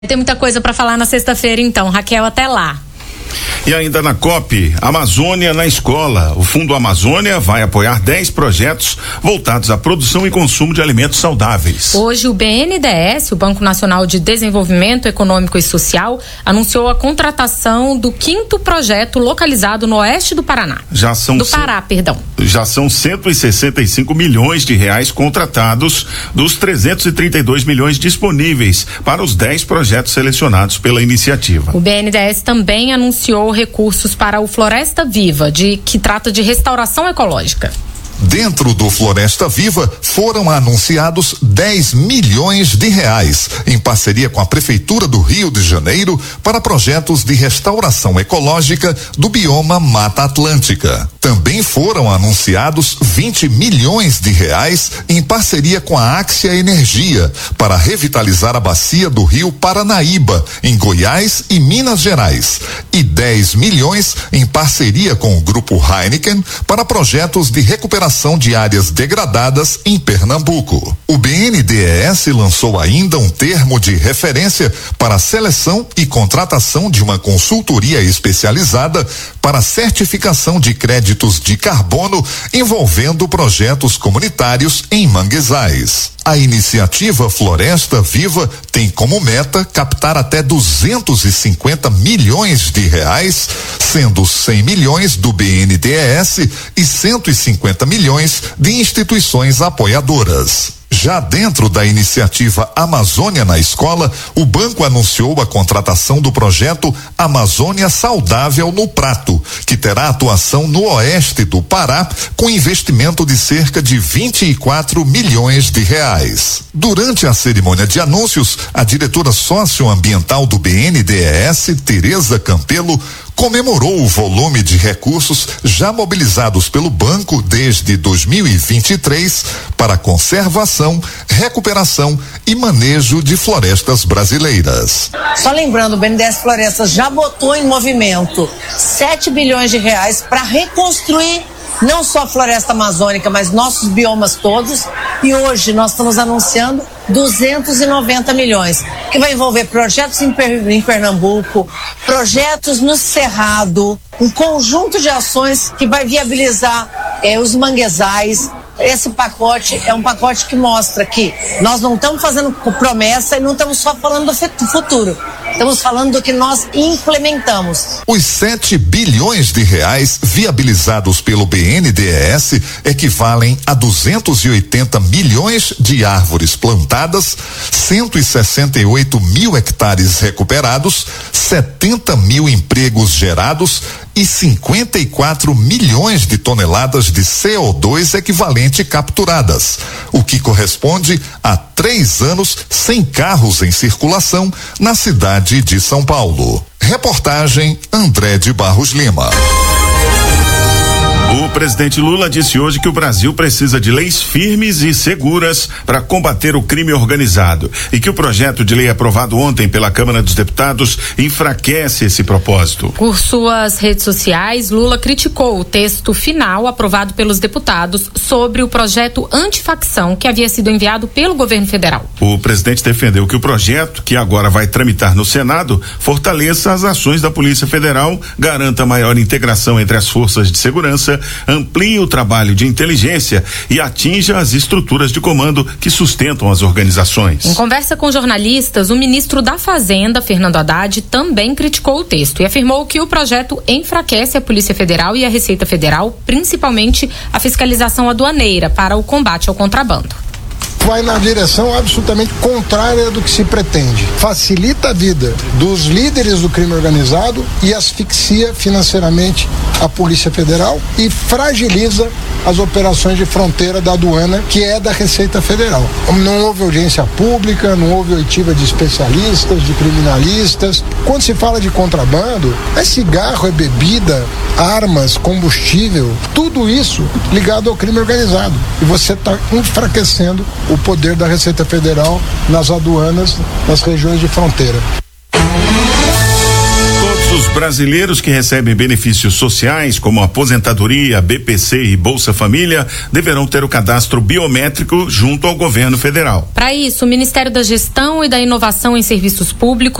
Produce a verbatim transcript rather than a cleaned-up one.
Tem muita coisa para falar na sexta-feira, então. Raquel, até lá. E ainda na COP, Amazônia na escola. O Fundo Amazônia vai apoiar dez projetos voltados à produção e consumo de alimentos saudáveis. Hoje o B N D E S, o Banco Nacional de Desenvolvimento Econômico e Social, anunciou a contratação do quinto projeto localizado no oeste do Paraná. Já são do Pará, c... perdão. Já são cento e sessenta e cinco milhões de reais contratados dos trezentos e trinta e dois milhões disponíveis para os dez projetos selecionados pela iniciativa. O B N D E S também anunciou recursos para o Floresta Viva, de que trata de restauração ecológica. Dentro do Floresta Viva foram anunciados dez milhões de reais em parceria com a Prefeitura do Rio de Janeiro para projetos de restauração ecológica do bioma Mata Atlântica. Também foram anunciados vinte milhões de reais em parceria com a Axia Energia para revitalizar a bacia do Rio Paranaíba, em Goiás e Minas Gerais, e dez milhões em parceria com o Grupo Heineken para projetos de recuperação de áreas degradadas em Pernambuco. O B N D E S lançou ainda um termo de referência para a seleção e contratação de uma consultoria especializada para certificação de créditos de carbono envolvendo projetos comunitários em manguezais. A iniciativa Floresta Viva tem como meta captar até duzentos e cinquenta milhões de reais, sendo cem milhões do B N D E S e cento e cinquenta milhões de instituições apoiadoras. Já dentro da iniciativa Amazônia na Escola, o banco anunciou a contratação do projeto Amazônia Saudável no Prato, que terá atuação no oeste do Pará, com investimento de cerca de vinte e quatro milhões de reais. Durante a cerimônia de anúncios, a diretora socioambiental do B N D E S, Tereza Campelo, comemorou o volume de recursos já mobilizados pelo banco desde dois mil e vinte e três para conservação, recuperação e manejo de florestas brasileiras. Só lembrando, o B N D E S Florestas já botou em movimento sete bilhões de reais para reconstruir não só a floresta amazônica, mas nossos biomas todos. E hoje nós estamos anunciando duzentos e noventa milhões, que vai envolver projetos em, per, em Pernambuco, projetos no Cerrado, um conjunto de ações que vai viabilizar eh, os manguezais. Esse pacote é um pacote que mostra que nós não estamos fazendo promessa e não estamos só falando do futuro. Estamos falando do que nós implementamos. Os sete bilhões de reais viabilizados pelo B N D E S equivalem a duzentos e oitenta milhões de árvores plantadas, cento e sessenta e oito mil hectares recuperados, setenta mil empregos gerados e cinquenta e quatro milhões de toneladas de C O dois equivalente capturadas, o que corresponde a três anos sem carros em circulação na cidade de São Paulo. Reportagem André de Barros Lima. O presidente Lula disse hoje que o Brasil precisa de leis firmes e seguras para combater o crime organizado e que o projeto de lei aprovado ontem pela Câmara dos Deputados enfraquece esse propósito. Por suas redes sociais, Lula criticou o texto final aprovado pelos deputados sobre o projeto antifacção que havia sido enviado pelo governo federal. O presidente defendeu que o projeto, que agora vai tramitar no Senado, fortaleça as ações da Polícia Federal, garanta maior integração entre as forças de segurança, amplie o trabalho de inteligência e atinja as estruturas de comando que sustentam as organizações. Em conversa com jornalistas, o ministro da Fazenda, Fernando Haddad, também criticou o texto e afirmou que o projeto enfraquece a Polícia Federal e a Receita Federal, principalmente a fiscalização aduaneira para o combate ao contrabando. Vai na direção absolutamente contrária do que se pretende. Facilita a vida dos líderes do crime organizado e asfixia financeiramente a Polícia Federal e fragiliza as operações de fronteira da aduana, que é da Receita Federal. Não houve audiência pública, não houve oitiva de especialistas, de criminalistas. Quando se fala de contrabando, é cigarro, é bebida, armas, combustível, tudo isso ligado ao crime organizado. E você está enfraquecendo o poder da Receita Federal nas aduanas, nas regiões de fronteira. Todos Os brasileiros que recebem benefícios sociais, como aposentadoria, B P C e Bolsa Família, deverão ter o cadastro biométrico junto ao governo federal. Para isso, o Ministério da Gestão e da Inovação em Serviços Públicos